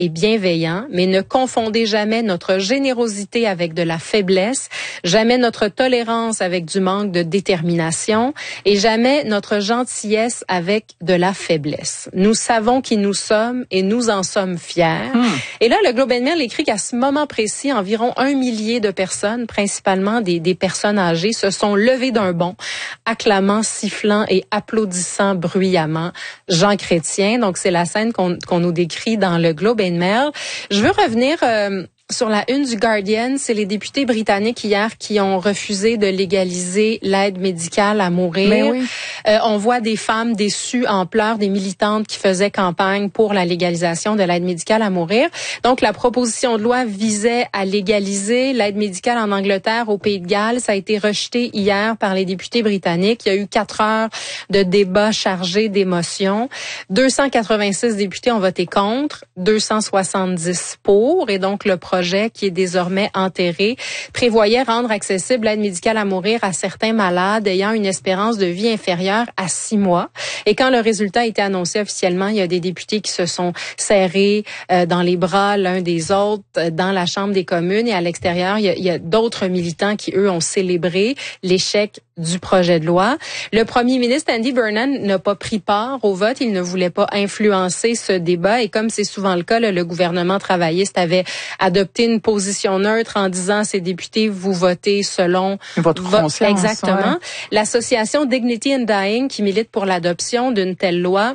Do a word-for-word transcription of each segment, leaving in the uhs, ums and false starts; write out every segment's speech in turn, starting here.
et bienveillant, mais ne confondez jamais notre générosité avec de la faiblesse, jamais notre tolérance avec du manque de détermination et jamais notre gentillesse avec de la faiblesse. Nous savons qui nous sommes et nous en sommes fiers. Mmh. Et là, le Globe and Mail écrit qu'à ce moment précis, environ un millier de personnes, principalement des, des personnes âgées, se sont levées d'un bond, acclamant, sifflant et applaudissant bruyamment Jean Chrétien. Donc, c'est la scène qu'on, qu'on nous décrit dans le Globe and Mail. Je veux revenir euh, sur la une du Guardian. C'est les députés britanniques hier qui ont refusé de légaliser l'aide médicale à mourir. Mais oui. Euh, on voit des femmes déçues en pleurs, des militantes qui faisaient campagne pour la légalisation de l'aide médicale à mourir. Donc, la proposition de loi visait à légaliser l'aide médicale en Angleterre, au Pays de Galles. Ça a été rejeté hier par les députés britanniques. Il y a eu quatre heures de débats chargés d'émotions. deux cent quatre-vingt-six députés ont voté contre, deux cent soixante-dix pour. Et donc, le projet, qui est désormais enterré, prévoyait rendre accessible l'aide médicale à mourir à certains malades ayant une espérance de vie inférieure à six mois. Et quand le résultat a été annoncé officiellement, il y a des députés qui se sont serrés euh, dans les bras l'un des autres euh, dans la Chambre des communes. Et à l'extérieur, il y a, il y a d'autres militants qui, eux, ont célébré l'échec du projet de loi. Le premier ministre Andy Burnham n'a pas pris part au vote. Il ne voulait pas influencer ce débat. Et comme c'est souvent le cas, là, le gouvernement travailliste avait adopté une position neutre en disant à ses députés, vous votez selon votre conscience. Exactement. Ouais. L'association Dignity in Dying, qui milite pour l'adoption d'une telle loi,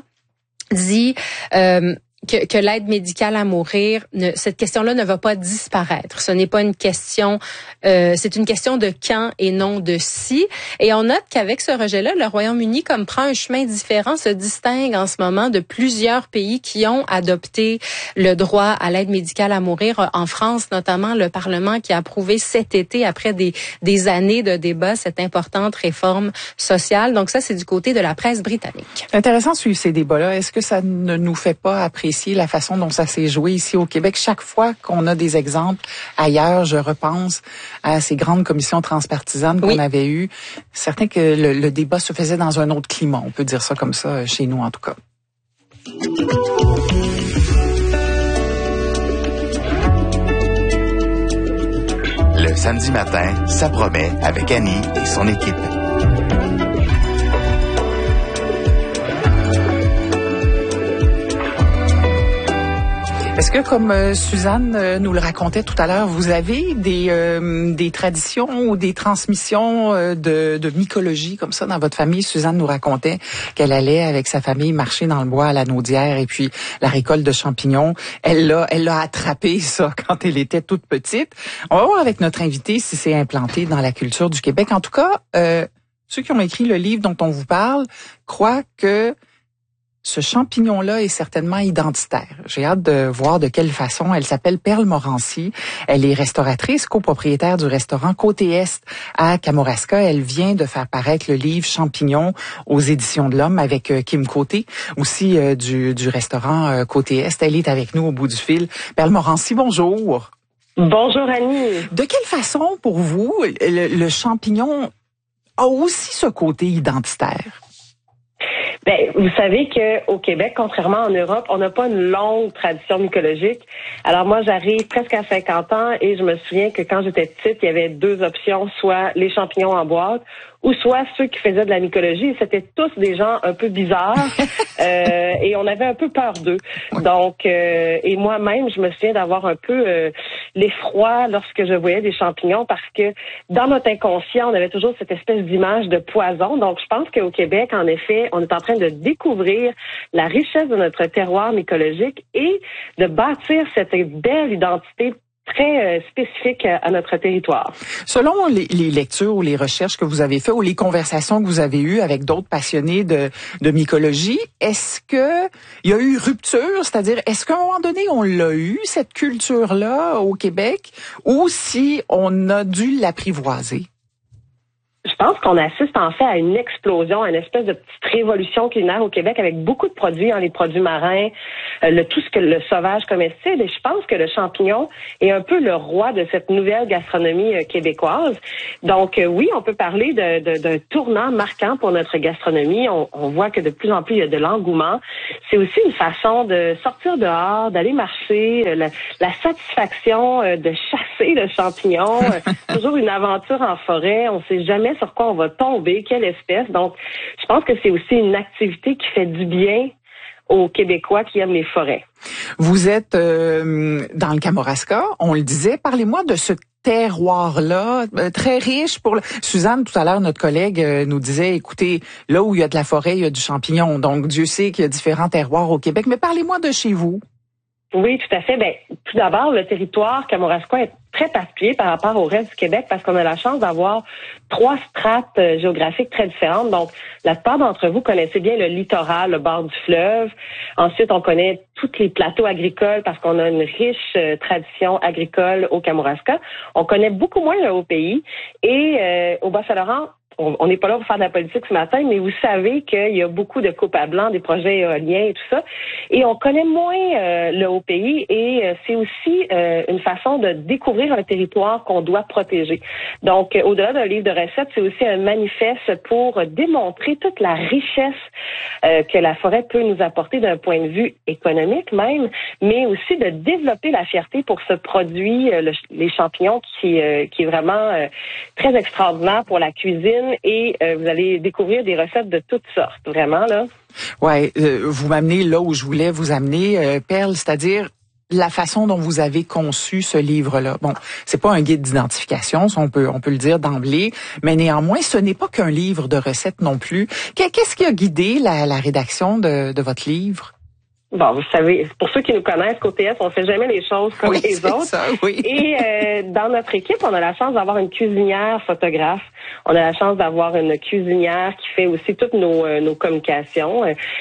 dit euh, que, que l'aide médicale à mourir, ne, cette question-là ne va pas disparaître. Ce n'est pas une question, euh, c'est une question de quand et non de si. Et on note qu'avec ce rejet-là, le Royaume-Uni, comme prend un chemin différent, se distingue en ce moment de plusieurs pays qui ont adopté le droit à l'aide médicale à mourir. En France, notamment, le Parlement qui a approuvé cet été, après des, des années de débats, cette importante réforme sociale. Donc ça, c'est du côté de la presse britannique. C'est intéressant de suivre ces débats-là. Est-ce que ça ne nous fait pas apprécier la façon dont ça s'est joué ici au Québec? Chaque fois qu'on a des exemples ailleurs, je repense à ces grandes commissions transpartisanes qu'on oui. avait eues. C'est certain que le, le débat se faisait dans un autre climat. On peut dire ça comme ça chez nous, en tout cas. Le samedi matin, ça promet avec Annie et son équipe. Est-ce que, comme euh, Suzanne euh, nous le racontait tout à l'heure, vous avez des euh, des traditions ou des transmissions euh, de, de mycologie comme ça dans votre famille? Suzanne nous racontait qu'elle allait avec sa famille marcher dans le bois à la Naudière et puis la récolte de champignons. Elle l'a, elle l'a attrapé ça quand elle était toute petite. On va voir avec notre invité si c'est implanté dans la culture du Québec. En tout cas, euh, ceux qui ont écrit le livre dont on vous parle croient que ce champignon-là est certainement identitaire. J'ai hâte de voir de quelle façon. Elle s'appelle Perle Morancy. Elle est restauratrice, copropriétaire du restaurant Côté Est à Kamouraska. Elle vient de faire paraître le livre Champignons aux Éditions de l'Homme avec Kim Côté, aussi euh, du, du restaurant euh, Côté Est. Elle est avec nous au bout du fil. Perle Morancy, bonjour. Bonjour Annie. De quelle façon, pour vous, le, le champignon a aussi ce côté identitaire? Ben, vous savez que au Québec, contrairement en Europe, on n'a pas une longue tradition mycologique. Alors moi, j'arrive presque à cinquante ans et je me souviens que quand j'étais petite, il y avait deux options, soit les champignons en boîte ou soit ceux qui faisaient de la mycologie. C'était tous des gens un peu bizarres euh, et on avait un peu peur d'eux. Donc, euh, et moi-même, je me souviens d'avoir un peu euh, l'effroi lorsque je voyais des champignons parce que dans notre inconscient, on avait toujours cette espèce d'image de poison. Donc, je pense qu'au Québec, en effet, on est en train de découvrir la richesse de notre terroir mycologique et de bâtir cette belle identité très euh, spécifique à notre territoire. Selon les, les lectures ou les recherches que vous avez faites ou les conversations que vous avez eues avec d'autres passionnés de, de mycologie, est-ce que il y a eu rupture? C'est-à-dire, est-ce qu'à un moment donné, on l'a eu, cette culture-là, au Québec, ou si on a dû l'apprivoiser? Je pense qu'on assiste en fait à une explosion, à une espèce de petite révolution culinaire au Québec avec beaucoup de produits, hein, les produits marins, euh, le tout ce que le sauvage comestible. Et je pense que le champignon est un peu le roi de cette nouvelle gastronomie euh, québécoise. Donc euh, oui, on peut parler de, de, d'un tournant marquant pour notre gastronomie. On, on voit que de plus en plus il y a de l'engouement. C'est aussi une façon de sortir dehors, d'aller marcher, euh, la, la satisfaction euh, de chasser le champignon. euh, toujours une aventure en forêt. On sait jamais sur quoi on va tomber, quelle espèce. Donc, je pense que c'est aussi une activité qui fait du bien aux Québécois qui aiment les forêts. Vous êtes euh, dans le Kamouraska, on le disait. Parlez-moi de ce terroir-là, euh, très riche. Pour le... Suzanne, tout à l'heure, notre collègue euh, nous disait, écoutez, là où il y a de la forêt, il y a du champignon. Donc, Dieu sait qu'il y a différents terroirs au Québec. Mais parlez-moi de chez vous. Oui, tout à fait. Ben, tout d'abord, le territoire kamouraskois est très particulier par rapport au reste du Québec parce qu'on a la chance d'avoir trois strates euh, géographiques très différentes. Donc, la plupart d'entre vous connaissez bien le littoral, le bord du fleuve. Ensuite, on connaît tous les plateaux agricoles parce qu'on a une riche euh, tradition agricole au Kamouraska. On connaît beaucoup moins le Haut-Pays. Et euh, au Bas-Saint-Laurent, on n'est pas là pour faire de la politique ce matin, mais vous savez qu'il y a beaucoup de coupes à blanc, des projets éoliens et tout ça. Et on connaît moins euh, le Haut-Pays et euh, c'est aussi euh, une façon de découvrir un territoire qu'on doit protéger. Donc, euh, au-delà d'un livre de recettes, c'est aussi un manifeste pour démontrer toute la richesse euh, que la forêt peut nous apporter d'un point de vue économique même, mais aussi de développer la fierté pour ce produit, euh, le, les champignons, qui, euh, qui est vraiment euh, très extraordinaire pour la cuisine. Et euh, vous allez découvrir des recettes de toutes sortes, vraiment, là. Ouais, euh, vous m'amenez là où je voulais vous amener, euh, Perle, c'est-à-dire la façon dont vous avez conçu ce livre-là. Bon, c'est pas un guide d'identification, ça on peut on peut le dire d'emblée, mais néanmoins, ce n'est pas qu'un livre de recettes non plus. Qu'est-ce qui a guidé la, la rédaction de, de votre livre? Bon, vous savez, pour ceux qui nous connaissent, côté S, on fait jamais les choses comme oui, les autres. Ça, oui. Et euh, dans notre équipe, on a la chance d'avoir une cuisinière photographe. On a la chance d'avoir une cuisinière qui fait aussi toutes nos, euh, nos communications.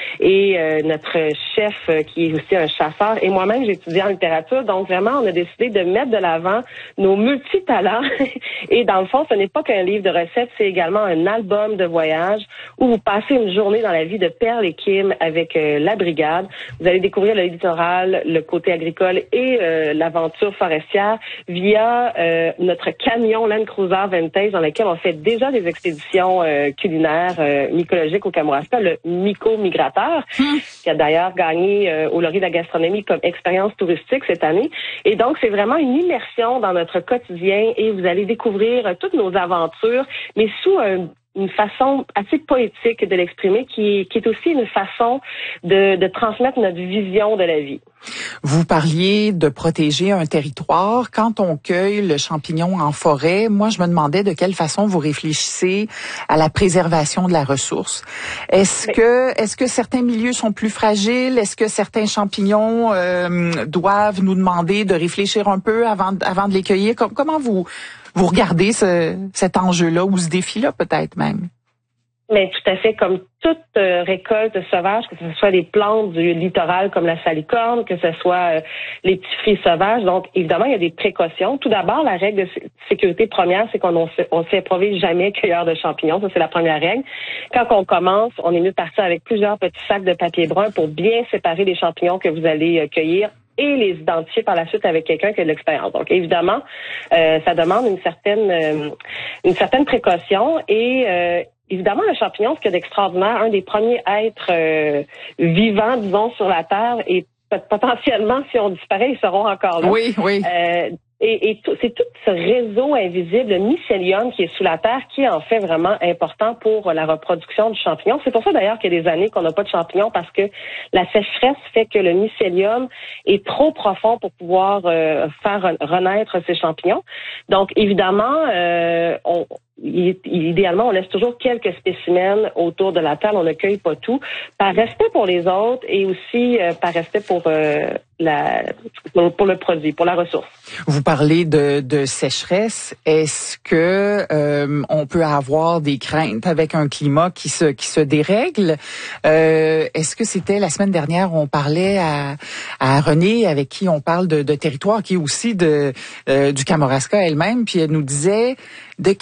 Et euh, notre chef euh, qui est aussi un chasseur. Et moi-même, j'ai étudié en littérature. Donc, vraiment, on a décidé de mettre de l'avant nos multitalents. Et dans le fond, ce n'est pas qu'un livre de recettes, c'est également un album de voyage où vous passez une journée dans la vie de Perle et Kim avec euh, la brigade. Vous allez découvrir le littoral, le côté agricole et euh, l'aventure forestière via euh, notre camion Land Cruiser Vintage dans lequel on fait déjà des expéditions euh, culinaires euh, mycologiques au Kamouraska, le Myco Migrateur, mmh. qui a d'ailleurs gagné euh, au Laurier de la gastronomie comme expérience touristique cette année. Et donc, c'est vraiment une immersion dans notre quotidien et vous allez découvrir euh, toutes nos aventures, mais sous un une façon assez poétique de l'exprimer qui, qui est aussi une façon de, de transmettre notre vision de la vie. Vous parliez de protéger un territoire. Quand on cueille le champignon en forêt, moi, je me demandais de quelle façon vous réfléchissez à la préservation de la ressource. Est-ce que, est-ce que certains milieux sont plus fragiles? Est-ce que certains champignons euh, doivent nous demander de réfléchir un peu avant, avant de les cueillir? Comment vous, vous regardez ce, cet enjeu-là ou ce défi-là peut-être même? Mais tout à fait, comme toute euh, récolte sauvage, que ce soit des plantes du littoral comme la salicorne, que ce soit euh, les petits fruits sauvages. Donc, évidemment, il y a des précautions. Tout d'abord, la règle de sécurité première, c'est qu'on ne on s'improvise jamais cueilleur de champignons. Ça, c'est la première règle. Quand on commence, on est mieux de partir avec plusieurs petits sacs de papier brun pour bien séparer les champignons que vous allez euh, cueillir et les identifier par la suite avec quelqu'un qui a de l'expérience. Donc, évidemment, euh, ça demande une certaine euh, une certaine précaution et euh, évidemment, le champignon, ce qu'il y a d'extraordinaire, un des premiers êtres euh, vivants, disons, sur la Terre, et potentiellement, si on disparaît, ils seront encore là. Oui, oui. Euh, et et c'est tout ce réseau invisible, le mycélium qui est sous la Terre, qui est en fait vraiment important pour la reproduction du champignon. C'est pour ça d'ailleurs qu'il y a des années qu'on n'a pas de champignons, parce que la sécheresse fait que le mycélium est trop profond pour pouvoir euh, faire renaître ces champignons. Donc, évidemment, euh, on idéalement, on laisse toujours quelques spécimens autour de la table. On ne cueille pas tout, par respect pour les autres et aussi euh, par respect pour euh, la pour le produit, pour la ressource. Vous parlez de, de sécheresse. Est-ce que euh, on peut avoir des craintes avec un climat qui se qui se dérègle? Euh, est-ce que c'était la semaine dernière où on parlait à, à Renée, avec qui on parle de, de territoire, qui est aussi de euh, du Kamouraska elle-même, puis elle nous disait de quel produit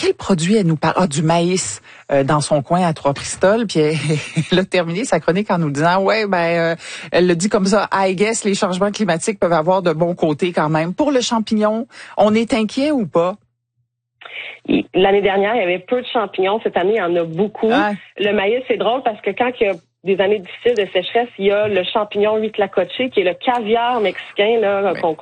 aujourd'hui, elle nous parle ah, du maïs euh, dans son coin à Trois-Pistoles, puis elle, elle a terminé sa chronique en nous disant, ouais, ben, euh, elle le dit comme ça, I guess les changements climatiques peuvent avoir de bons côtés quand même. Pour le champignon, on est inquiet ou pas? L'année dernière, il y avait peu de champignons. Cette année, il y en a beaucoup. Ah. Le maïs, c'est drôle parce que quand il y a des années difficiles de sécheresse, il y a le champignon huitlacoche, qui est le caviar mexicain là, oui. qu'on